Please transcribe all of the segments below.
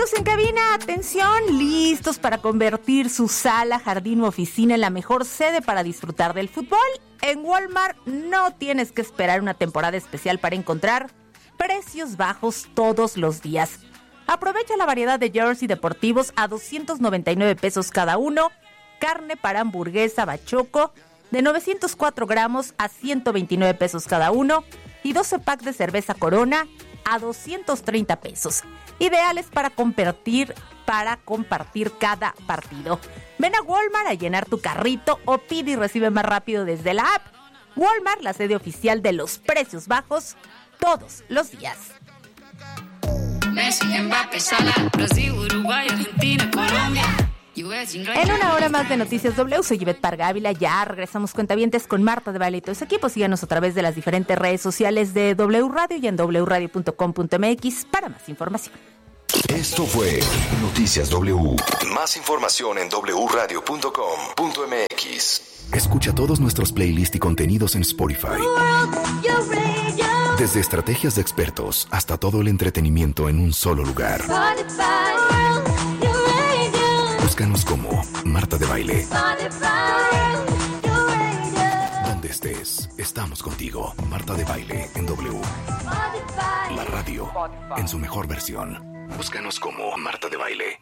Chicos en cabina, atención, listos para convertir su sala, jardín u oficina en la mejor sede para disfrutar del fútbol. En Walmart no tienes que esperar una temporada especial para encontrar precios bajos todos los días. Aprovecha la variedad de jersey deportivos a 299 pesos cada uno, carne para hamburguesa bachoco de 904 gramos a 129 pesos cada uno y 12 packs de cerveza Corona a 230 pesos. Ideales para compartir cada partido. Ven a Walmart a llenar tu carrito o pide y recibe más rápido desde la app. Walmart, la sede oficial de los precios bajos todos los días. En una hora más de Noticias W, soy Ivette Parga Ávila. Ya regresamos cuentavientes con Marta de Baile y todo su equipo. Síganos a través de las diferentes redes sociales de W Radio y en wradio.com.mx para más información. Esto fue Noticias W. Más información en wradio.com.mx. Escucha todos nuestros playlists y contenidos en Spotify. Desde estrategias de expertos hasta todo el entretenimiento en un solo lugar. Búscanos como Marta de Baile. Donde estés, estamos contigo. Marta de Baile en W. La radio en su mejor versión. Búscanos como Marta de Baile.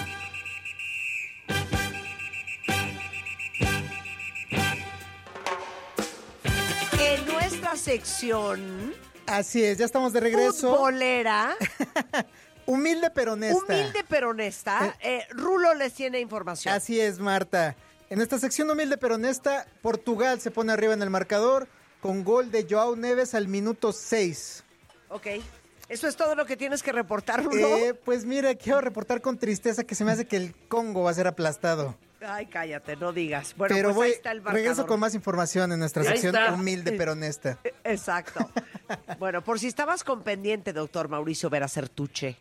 En nuestra sección... Así es, ya estamos de regreso. Futbolera. Humilde pero honesta. Rulo les tiene información. Así es, Marta. En esta sección humilde pero honesta, Portugal se pone arriba en el marcador con gol de João Neves al minuto 6. Ok. ¿Eso es todo lo que tienes que reportar, Rulo? Pues mira, quiero reportar con tristeza que se me hace que el Congo va a ser aplastado. Ay, cállate, no digas. Bueno, pero pues ahí está el marcador. Regreso con más información en nuestra sección humilde pero honesta. Exacto. Bueno, por si estabas con pendiente, doctor Mauricio Vera Certuche.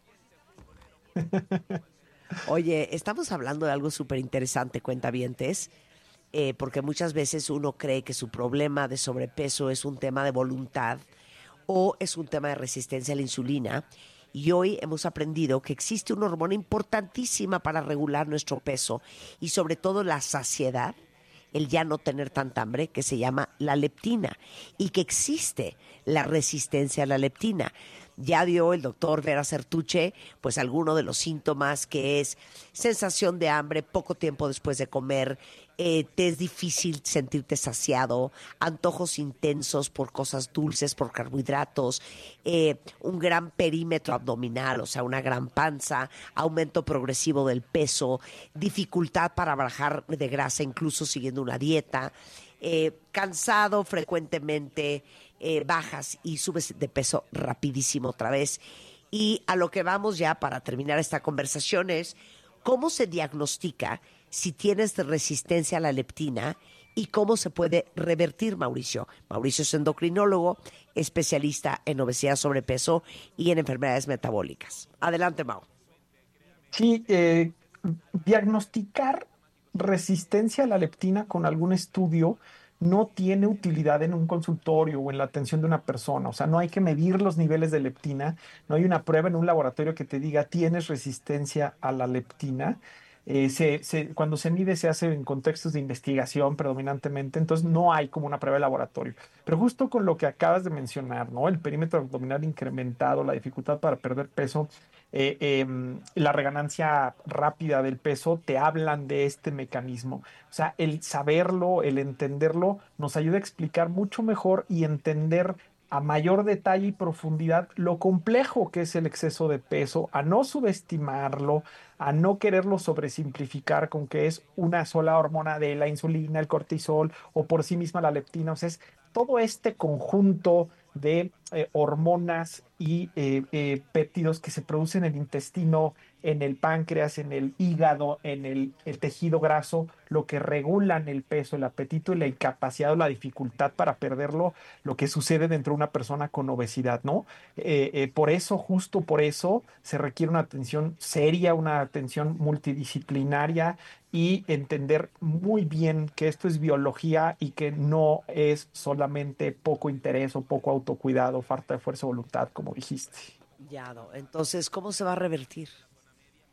Oye, estamos hablando de algo súper interesante, cuentavientes, porque muchas veces uno cree que su problema de sobrepeso es un tema de voluntad o es un tema de resistencia a la insulina. Y hoy hemos aprendido que existe una hormona importantísima para regular nuestro peso y sobre todo la saciedad, el ya no tener tanta hambre, que se llama la leptina, y que existe la resistencia a la leptina. Ya dio el doctor Vera Certuche, pues alguno de los síntomas, que es sensación de hambre poco tiempo después de comer, te es difícil sentirte saciado, antojos intensos por cosas dulces, por carbohidratos, un gran perímetro abdominal, o sea, una gran panza, aumento progresivo del peso, dificultad para bajar de grasa incluso siguiendo una dieta, cansado frecuentemente, bajas y subes de peso rapidísimo otra vez. Y a lo que vamos ya para terminar esta conversación es cómo se diagnostica si tienes resistencia a la leptina y cómo se puede revertir, Mauricio. Mauricio es endocrinólogo, especialista en obesidad, sobrepeso y en enfermedades metabólicas. Adelante, Mau. Sí, diagnosticar resistencia a la leptina con algún estudio no tiene utilidad en un consultorio o en la atención de una persona. O sea, no hay que medir los niveles de leptina, no hay una prueba en un laboratorio que te diga tienes resistencia a la leptina. Cuando se mide se hace en contextos de investigación predominantemente, entonces no hay como una prueba de laboratorio. Pero justo con lo que acabas de mencionar, ¿no? El perímetro abdominal incrementado, la dificultad para perder peso, la reganancia rápida del peso, te hablan de este mecanismo. O sea, el saberlo, el entenderlo, nos ayuda a explicar mucho mejor y entender a mayor detalle y profundidad lo complejo que es el exceso de peso, a no subestimarlo, a no quererlo sobresimplificar con que es una sola hormona de la insulina, el cortisol o por sí misma la leptina. O sea, es todo este conjunto de hormonas y péptidos que se producen en el intestino, en el páncreas, en el hígado, en el tejido graso, lo que regulan el peso, el apetito y la incapacidad o la dificultad para perderlo, lo que sucede dentro de una persona con obesidad, ¿no? Por eso, justo por eso, se requiere una atención seria, una atención multidisciplinaria y entender muy bien que esto es biología y que no es solamente poco interés o poco autocuidado, falta de fuerza de voluntad, como dijiste. Ya, no. Entonces, ¿cómo se va a revertir?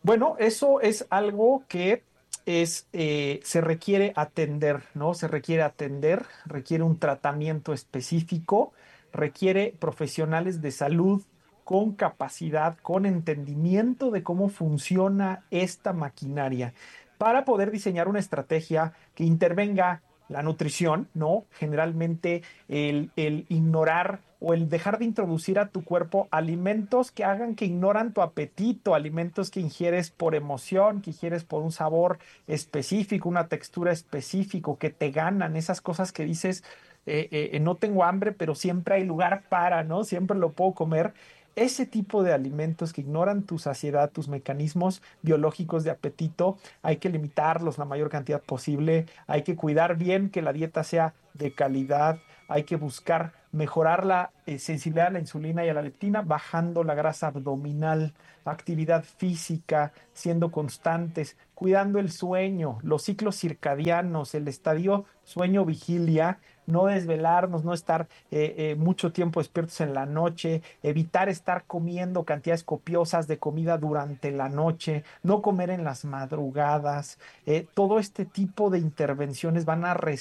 Bueno, eso es algo que se requiere atender, ¿no? Se requiere atender, requiere un tratamiento específico, requiere profesionales de salud con capacidad, con entendimiento de cómo funciona esta maquinaria, para poder diseñar una estrategia que intervenga la nutrición, ¿no? Generalmente el ignorar o el dejar de introducir a tu cuerpo alimentos que hagan que ignoran tu apetito, alimentos que ingieres por emoción, que ingieres por un sabor específico, una textura específica, que te ganan, esas cosas que dices, no tengo hambre, pero siempre hay lugar para, ¿no? Siempre lo puedo comer. Ese tipo de alimentos que ignoran tu saciedad, tus mecanismos biológicos de apetito, hay que limitarlos la mayor cantidad posible, hay que cuidar bien que la dieta sea de calidad, hay que buscar mejorar la sensibilidad a la insulina y a la leptina, bajando la grasa abdominal, actividad física, siendo constantes, cuidando el sueño, los ciclos circadianos, el estadio sueño-vigilia, no desvelarnos, no estar mucho tiempo despiertos en la noche, evitar estar comiendo cantidades copiosas de comida durante la noche, no comer en las madrugadas. Todo este tipo de intervenciones van a